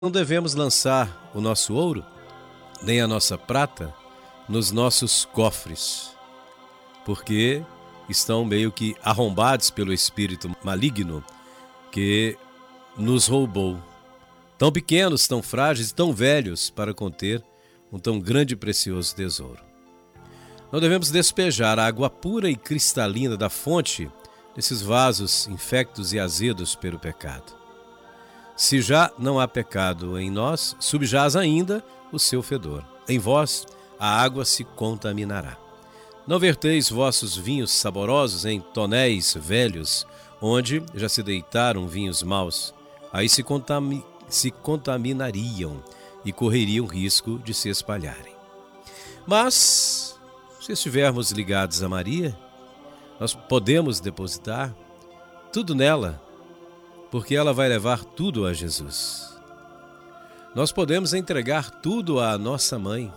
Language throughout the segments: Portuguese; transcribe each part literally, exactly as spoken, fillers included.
Não devemos lançar o nosso ouro, nem a nossa prata, nos nossos cofres, porque estão meio que arrombados pelo espírito maligno que nos roubou. Tão pequenos, tão frágeis, tão velhos para conter um tão grande e precioso tesouro. Não devemos despejar a água pura e cristalina da fonte nesses vasos infectos e azedos pelo pecado. Se já não há pecado em nós, subjaz ainda o seu fedor. Em vós a água se contaminará. Não verteis vossos vinhos saborosos em tonéis velhos, onde já se deitaram vinhos maus. Aí se, contami- se contaminariam e correriam risco de se espalharem. Mas, se estivermos ligados a Maria, nós podemos depositar tudo nela, porque ela vai levar tudo a Jesus. Nós podemos entregar tudo à nossa mãe.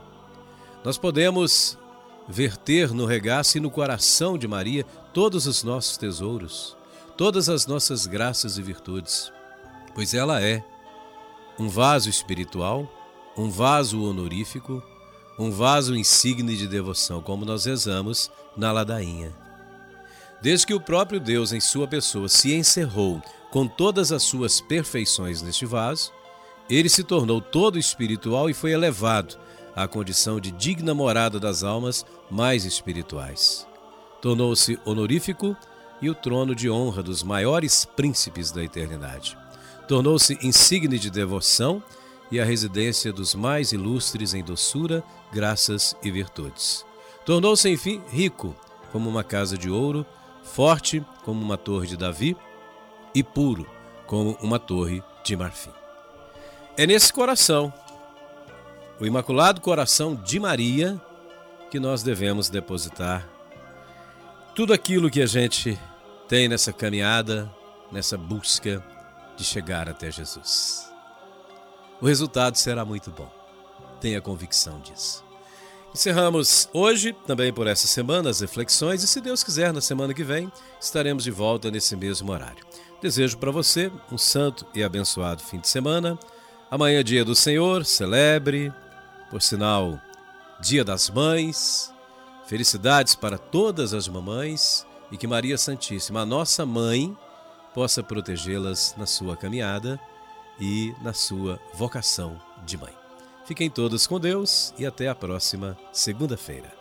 Nós podemos verter no regaço e no coração de Maria todos os nossos tesouros, todas as nossas graças e virtudes, pois ela é um vaso espiritual, um vaso honorífico, um vaso insigne de devoção, como nós rezamos na ladainha. Desde que o próprio Deus em sua pessoa se encerrou com todas as suas perfeições neste vaso, ele se tornou todo espiritual e foi elevado à condição de digna morada das almas mais espirituais. Tornou-se honorífico e o trono de honra dos maiores príncipes da eternidade. Tornou-se insigne de devoção e a residência dos mais ilustres em doçura, graças e virtudes. Tornou-se, enfim, rico, como uma casa de ouro, forte como uma torre de Davi e puro como uma torre de marfim. É nesse coração, o Imaculado Coração de Maria, que nós devemos depositar tudo aquilo que a gente tem nessa caminhada, nessa busca de chegar até Jesus. O resultado será muito bom, tenha convicção disso. Encerramos hoje, também por essa semana, as reflexões e, se Deus quiser, na semana que vem, estaremos de volta nesse mesmo horário. Desejo para você um santo e abençoado fim de semana. Amanhã, dia do Senhor, celebre, por sinal, dia das mães. Felicidades para todas as mamães e que Maria Santíssima, a nossa mãe, possa protegê-las na sua caminhada e na sua vocação de mãe. Fiquem todos com Deus e até a próxima segunda-feira.